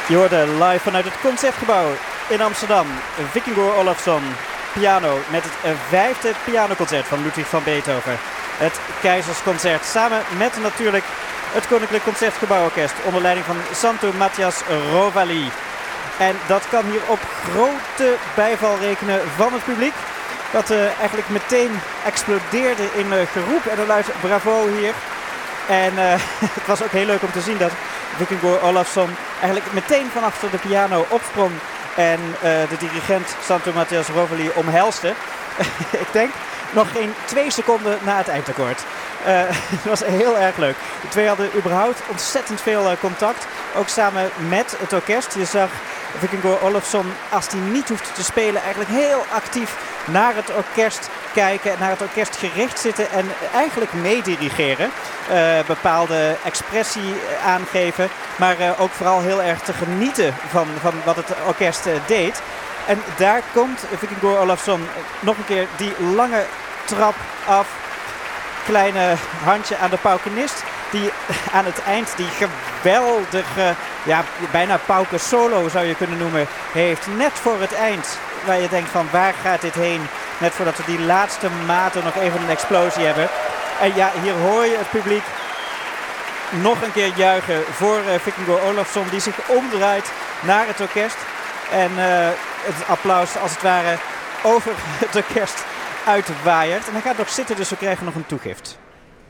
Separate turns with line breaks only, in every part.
Je hoorde live vanuit het Concertgebouw in Amsterdam. Vikingur Olafsson, piano, met het 5e pianoconcert van Ludwig van Beethoven. Het Keizersconcert, samen met natuurlijk het Koninklijk Concertgebouworkest onder leiding van Santtu Matthias Rovali. En dat kan hier op grote bijval rekenen van het publiek. Dat eigenlijk meteen explodeerde in geroep en een luid bravo hier. En het was ook heel leuk om te zien dat Vikingur Olafsson eigenlijk meteen van achter de piano opsprong. En de dirigent Santtu Matthias Rovali omhelste. Ik denk nog geen 2 seconden na het eindakkoord. Het was heel erg leuk. De twee hadden überhaupt ontzettend veel contact. Ook samen met het orkest. Je zag Vikingur Olafsson, als hij niet hoeft te spelen, eigenlijk heel actief naar het orkest kijken. Naar het orkest gericht zitten en eigenlijk meedirigeren. Bepaalde expressie aangeven. Maar ook vooral heel erg te genieten van wat het orkest deed. En daar komt Vikingur Olafsson nog een keer die lange trap af. Kleine handje aan de paukenist. Die aan het eind die geweldige, ja, bijna pauken solo zou je kunnen noemen, heeft. Net voor het eind. Waar je denkt van waar gaat dit heen? Net voordat we die laatste maten nog even een explosie hebben. En ja, hier hoor je het publiek nog een keer juichen voor Vikingur Olafsson. Die zich omdraait naar het orkest. En het applaus als het ware over het orkest uitwaaiert. En hij gaat nog zitten, dus we krijgen nog een toegift.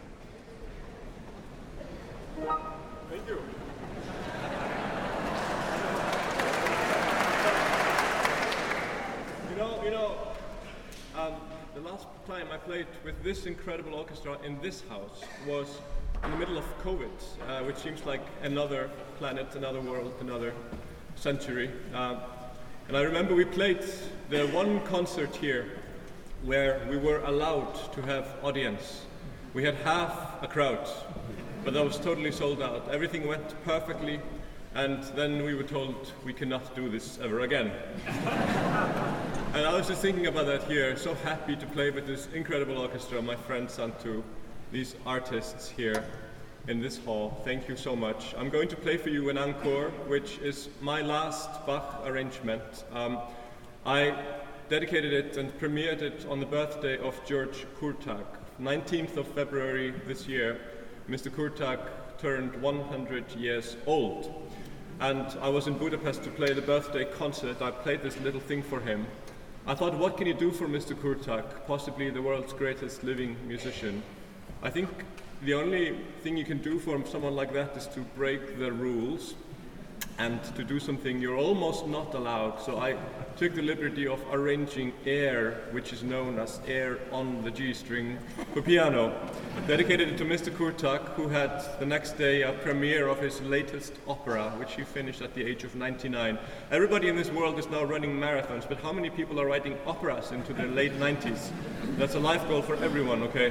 The last time I played with this incredible orchestra in this house was in the middle of COVID, which seems like another planet, another world, another century. And I remember we played the one concert here where we were allowed to have audience. We had half a crowd, but that was totally sold out. Everything went perfectly, and then we were told we cannot do this ever again. And I was just thinking about that here, so happy to play with this incredible orchestra, my friend Santtu, these artists here in this hall. Thank you so much. I'm going to play for you an encore, which is my last Bach arrangement. I dedicated it and premiered it on the birthday of George Kurtak. 19th of February this year, Mr. Kurtak turned 100 years old. And I was in Budapest to play the birthday concert. I played this little thing for him. I thought, what can you do for Mr. Kurtak, possibly the world's greatest living musician? I think the only thing you can do for someone like that is to break the rules and to do something you're almost not allowed. So I took the liberty of arranging Air, which is known as Air on the G string, for piano. Dedicated it to Mr. Kurtak, who had the next day a premiere of his latest opera, which he finished at the age of 99. Everybody in this world is now running marathons, but how many people are writing operas into their late 90s? That's a life goal for everyone, okay?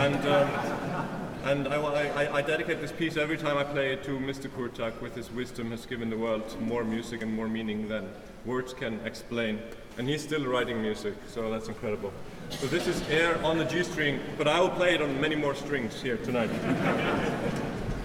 And I dedicate this piece every time I play it to Mr. Kurtak. With his wisdom has given the world more music and more meaning than words can explain. And he's still writing music, so that's incredible. So this is Air on the G string, but I will play it on many more strings here tonight.